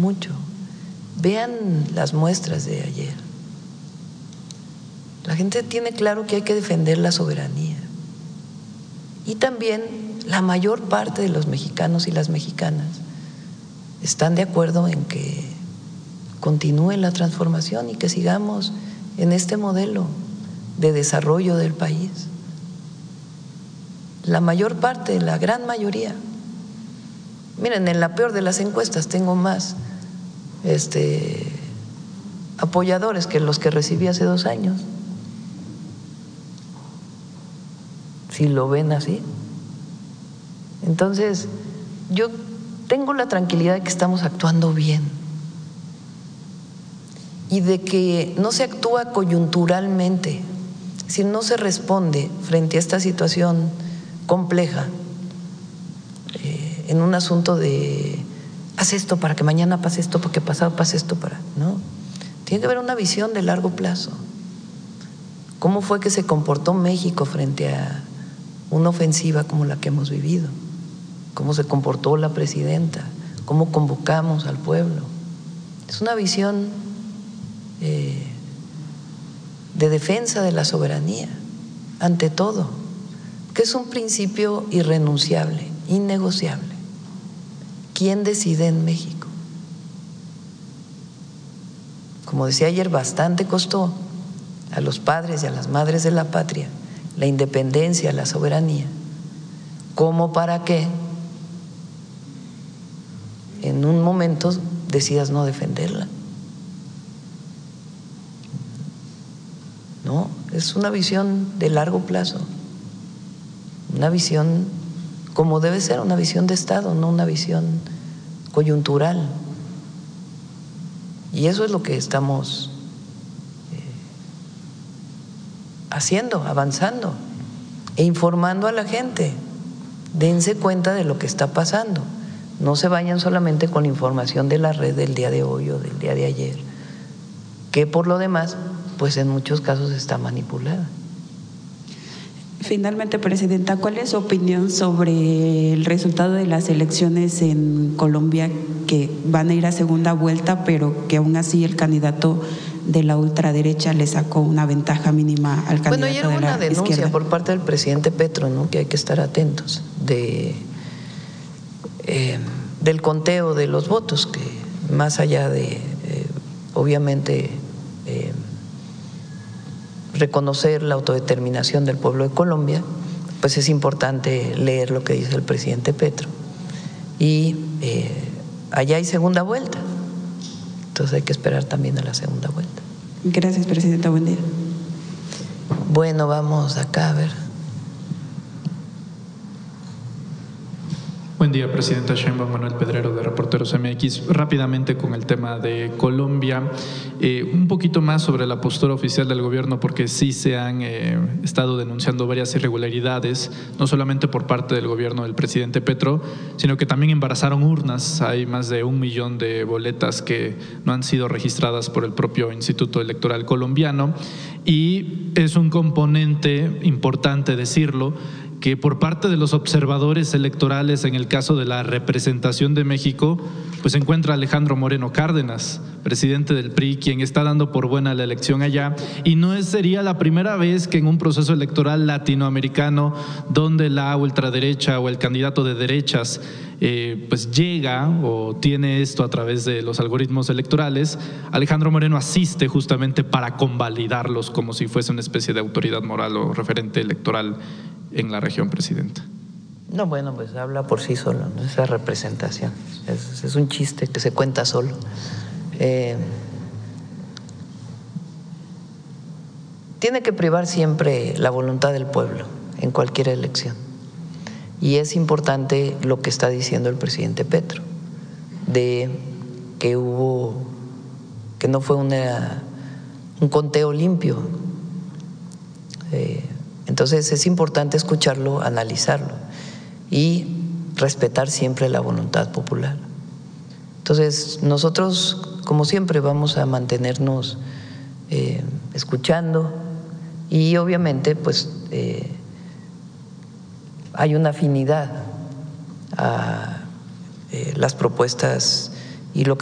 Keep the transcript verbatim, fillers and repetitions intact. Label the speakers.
Speaker 1: mucho. Vean las muestras de ayer. La gente tiene claro que hay que defender la soberanía. Y también la mayor parte de los mexicanos y las mexicanas están de acuerdo en que continúe la transformación y que sigamos en este modelo de desarrollo del país. La mayor parte, la gran mayoría. Miren, en la peor de las encuestas tengo más este, apoyadores que los que recibí hace dos años. Si lo ven así. Entonces, yo tengo la tranquilidad de que estamos actuando bien y de que no se actúa coyunturalmente, si no se responde frente a esta situación compleja eh, en un asunto de haz esto para que mañana pase esto, para que pasado pase esto, para, ¿no? Tiene que haber una visión de largo plazo. ¿Cómo fue que se comportó México frente a una ofensiva como la que hemos vivido? ¿Cómo se comportó la presidenta? ¿Cómo convocamos al pueblo? Es una visión eh, de defensa de la soberanía, ante todo, que es un principio irrenunciable, innegociable. ¿Quién decide en México? Como decía ayer, bastante costó a los padres y a las madres de la patria la independencia, la soberanía, como para que en un momento decidas no defenderla. No, es una visión de largo plazo, una visión como debe ser, una visión de Estado, no una visión coyuntural. Y eso es lo que estamos haciendo, avanzando e informando a la gente. Dense cuenta de lo que está pasando. No se vayan solamente con la información de la red del día de hoy o del día de ayer, que por lo demás, pues en muchos casos está manipulada.
Speaker 2: Finalmente, Presidenta, ¿cuál es su opinión sobre el resultado de las elecciones en Colombia, que van a ir a segunda vuelta, pero que aún así el candidato de la ultraderecha le sacó una ventaja mínima al candidato
Speaker 1: bueno, ayer hubo
Speaker 2: de la
Speaker 1: una denuncia
Speaker 2: izquierda
Speaker 1: por parte del presidente Petro, ¿no?, que hay que estar atentos de eh, del conteo de los votos, que más allá de eh, obviamente eh, reconocer la autodeterminación del pueblo de Colombia, pues es importante leer lo que dice el presidente Petro. Y eh, allá hay segunda vuelta, entonces hay que esperar también a la segunda vuelta.
Speaker 2: Gracias, Presidenta. Buen día.
Speaker 1: Bueno, vamos acá a ver.
Speaker 3: Buen día, Presidenta Sheinbaum. Manuel Pedrero, de Reporteros M X. Rápidamente con el tema de Colombia, eh, un poquito más sobre la postura oficial del gobierno, porque sí se han eh, estado denunciando varias irregularidades, no solamente por parte del gobierno del presidente Petro, sino que también embarazaron urnas. Hay más de un millón de boletas que no han sido registradas por el propio Instituto Electoral colombiano, y es un componente importante decirlo, que por parte de los observadores electorales, en el caso de la representación de México, pues se encuentra Alejandro Moreno Cárdenas, presidente del P R I, quien está dando por buena la elección allá, y no sería la primera vez que en un proceso electoral latinoamericano donde la ultraderecha o el candidato de derechas eh, pues llega o tiene esto a través de los algoritmos electorales, Alejandro Moreno asiste justamente para convalidarlos como si fuese una especie de autoridad moral o referente electoral en la región, Presidenta.
Speaker 1: No, bueno, pues habla por sí solo, ¿no? Esa representación es, es un chiste que se cuenta solo. Eh, tiene que privar siempre la voluntad del pueblo en cualquier elección, y es importante lo que está diciendo el presidente Petro, de que hubo, que no fue una, un conteo limpio. Eh, Entonces es importante escucharlo, analizarlo y respetar siempre la voluntad popular. Entonces nosotros, como siempre, vamos a mantenernos eh, escuchando, y obviamente pues eh, hay una afinidad a eh, las propuestas y lo que